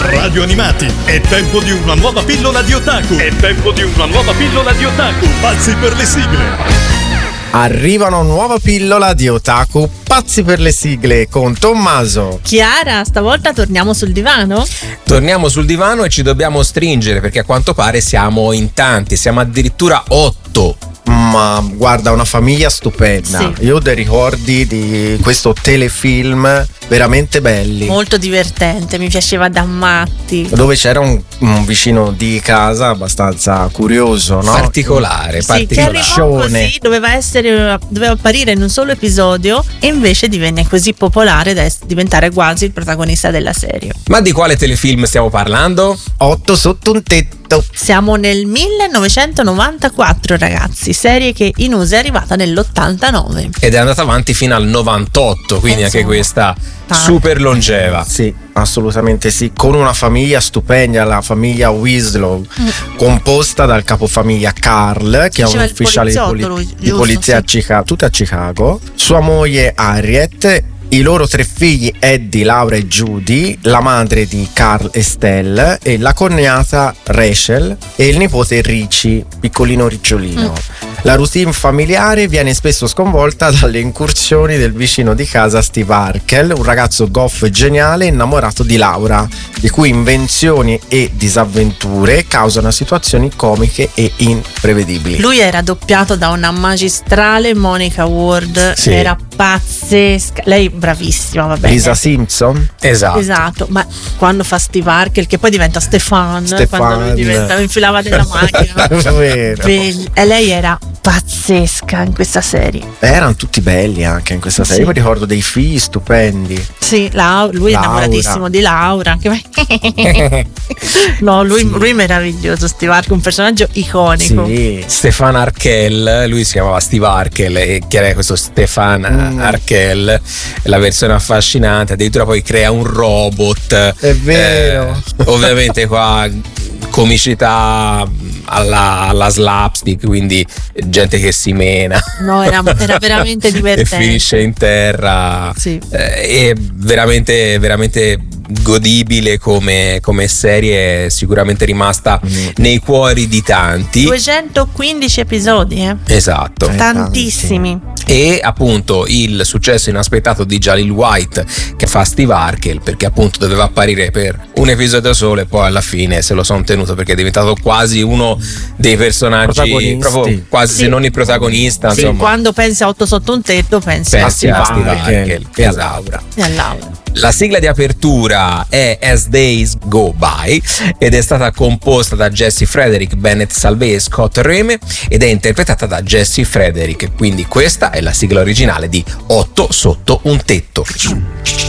Radio Animati, è tempo di una nuova pillola di otaku. Pazzi per le sigle. Arriva una nuova pillola di otaku pazzi per le sigle con Tommaso. Chiara, stavolta torniamo sul divano? Torniamo sul divano e ci dobbiamo stringere perché a quanto pare siamo in tanti, siamo addirittura 8. Ma guarda, una famiglia stupenda. Sì. Io ho dei ricordi di questo telefilm veramente belli, Molto divertente, mi piaceva da matti. dove c'era un vicino di casa abbastanza curioso, no? Particolare, Sì, che arrivò così, doveva apparire in un solo episodio e invece divenne così popolare da diventare quasi il protagonista della serie. Ma di quale telefilm stiamo parlando? 8 sotto un tetto. Siamo nel 1994, ragazzi, serie che in USA è arrivata nell'89. Ed è andata avanti fino al 98, quindi anche questa super longeva. Sì, assolutamente sì, con una famiglia stupenda, la famiglia Winslow, composta dal capofamiglia Carl, che è un Faceva il ufficiale di poliziotto lui, di giusto, polizia sì. a Chicago, tutti a Chicago, sua moglie Harriet, i loro 3 figli Eddie, Laura e Judy, la madre di Carl Estelle e la cognata Rachel e il nipote Richie, piccolino ricciolino. La routine familiare viene spesso sconvolta dalle incursioni del vicino di casa Steve Urkel, un ragazzo goffo e geniale innamorato di Laura, di cui invenzioni e disavventure causano situazioni comiche e imprevedibili. Lui era doppiato da una magistrale Monica Ward, Sì. era pazzesca. Lei bravissima, va bene. Lisa Simpson? Esatto, ma quando fa Steve Urkel, che poi diventa Stefan. Quando lui infilava della macchina. Vero. E lei era pazzesca in questa serie. Erano tutti belli anche in questa serie. Sì. Io mi ricordo dei figli stupendi. Sì, lui è innamoratissimo di Laura. No, lui meraviglioso, Steve Urkel, un personaggio iconico. Sì. Stefan Urkel, lui si chiamava Steve Urkel e chi era questo Stefan Urkel, la versione affascinante, addirittura poi crea un robot. È vero. Ovviamente qua comicità alla slapstick, quindi gente che si mena. No, era veramente divertente. E finisce in terra. Sì. È veramente godibile come serie, sicuramente rimasta nei cuori di tanti. 215 episodi, Esatto. tantissimi. E appunto il successo inaspettato di Jalil White, che fa Steve Urkel, perché appunto doveva apparire per un episodio solo e poi alla fine se lo sono tenuto perché è diventato quasi uno dei personaggi, proprio quasi se non il protagonista. Sì, insomma, quando pensi a 8 sotto un tetto pensi a Steve Steve Urkel e a Laura. e a Laura. La sigla di apertura è As Days Go By ed è stata composta da Jesse Frederick, Bennett Salvé e Scott Reme ed è interpretata da Jesse Frederick, quindi questa è la sigla originale di 8 sotto un tetto.